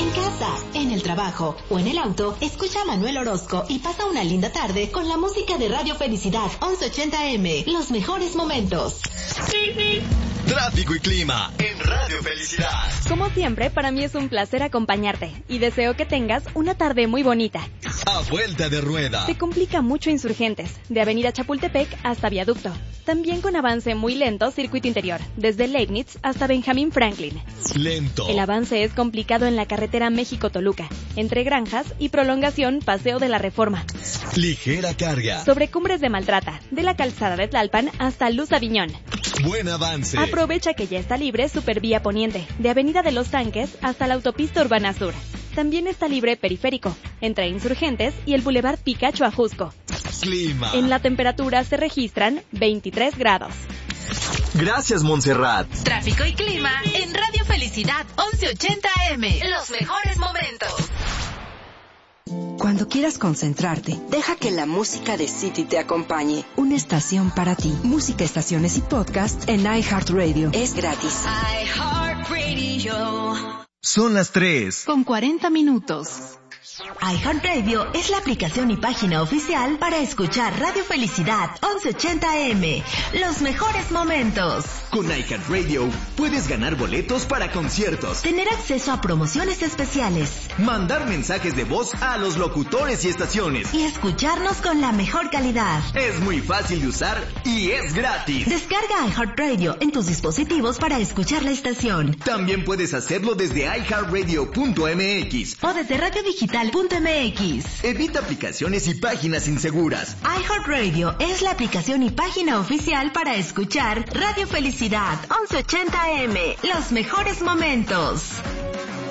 En casa, en el trabajo o en el auto, escucha a Manuel Orozco y pasa una linda tarde con la música de Radio Felicidad 1180M. Los mejores momentos. Tráfico y clima en Radio Felicidad. Como siempre, para mí es un placer acompañarte y deseo que tengas una tarde muy bonita. A vuelta de rueda. Se complica mucho Insurgentes, de Avenida Chapultepec hasta Viaducto. También con avance muy lento, circuito interior, desde Leibniz hasta Benjamín Franklin. Lento. El avance es complicado en la carretera México-Toluca, entre Granjas y prolongación Paseo de la Reforma. Ligera carga. Sobre Cumbres de Maltrata, de la calzada de Tlalpan hasta Luz Aviñón. Buen avance. Aprovecha que ya está libre Supervía Poniente, de Avenida de los Tanques hasta la Autopista Urbana Sur. También está libre Periférico, entre Insurgentes y el Boulevard Picacho a Jusco. Clima. En la temperatura se registran 23 grados. Gracias, Montserrat. Tráfico y clima en Radio Felicidad 1180M. Los mejores momentos. Cuando quieras concentrarte, deja que la música de City te acompañe. Una estación para ti. Música, estaciones y podcast en iHeartRadio. Es gratis. iHeartRadio. Son las 3. Con 40 minutos. iHeartRadio es la aplicación y página oficial para escuchar Radio Felicidad 1180M. Los mejores momentos. Con iHeartRadio puedes ganar boletos para conciertos, Tener acceso a promociones especiales mandar mensajes de voz a los locutores y estaciones. y escucharnos con la mejor calidad. Es muy fácil de usar y es gratis. Descarga iHeartRadio en tus dispositivos para escuchar la estación. También puedes hacerlo desde iHeartRadio.mx. O desde radiodigital.mx. Evita aplicaciones y páginas inseguras. iHeartRadio es la aplicación y página oficial para escuchar Radio Felicidad 1180M. Los mejores momentos.